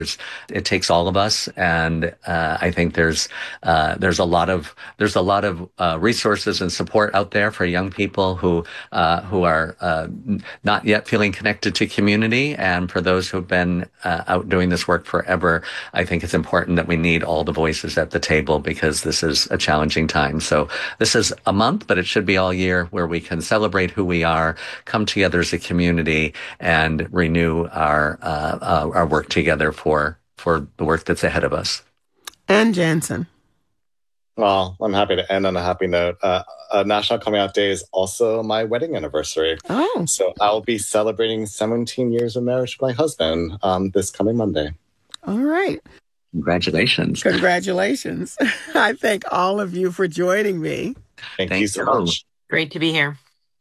It takes all of us, and I think there's a lot of resources and support out there for young people who are not yet feeling connected to community, and for those who've been out doing this work forever. I think it's important that we need all the voices at the table because this is a challenging time. So this is a month, but it should be all year where we can celebrate who we are, come together as a community, and renew our work together for the work that's ahead of us. And Jansen. Well, I'm happy to end on a happy note. National Coming Out Day is also my wedding anniversary. Oh. So I'll be celebrating 17 years of marriage with my husband this coming Monday. All right. Congratulations. Congratulations. I thank all of you for joining me. Thank you so much. Great to be here.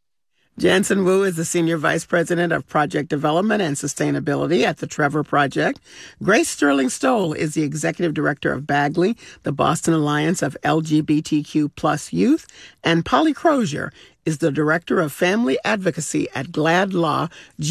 Jansen Wu is the Senior Vice President of Project Development and Sustainability at the Trevor Project. Grace Sterling Stoll is the Executive Director of Bagley, the Boston Alliance of LGBTQ plus Youth. And Polly Crozier is the Director of Family Advocacy at GLAD Law,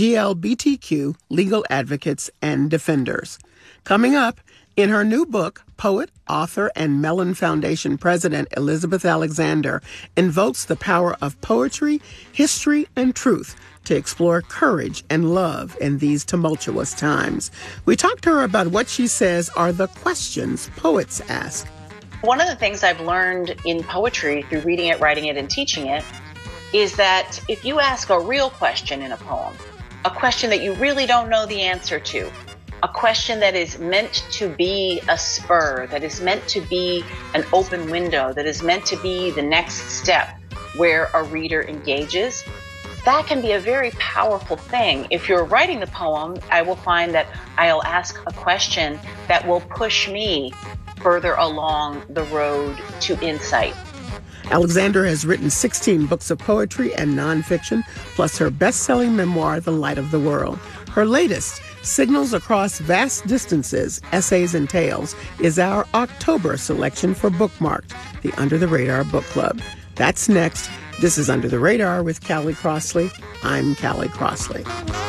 GLBTQ Legal Advocates and Defenders. Coming up, in her new book, poet, author, and Mellon Foundation president Elizabeth Alexander invokes the power of poetry, history, and truth to explore courage and love in these tumultuous times. We talked to her about what she says are the questions poets ask. One of the things I've learned in poetry through reading it, writing it, and teaching it is that if you ask a real question in a poem, a question that you really don't know the answer to, a question that is meant to be a spur, that is meant to be an open window, that is meant to be the next step where a reader engages, that can be a very powerful thing. If you're writing the poem, I will find that I'll ask a question that will push me further along the road to insight. Alexander has written 16 books of poetry and nonfiction, plus her best-selling memoir, The Light of the World. Her latest, Signals Across Vast Distances, Essays and Tales, is our October selection for Bookmarked, the Under the Radar Book Club. That's next. This is Under the Radar with Callie Crossley. I'm Callie Crossley.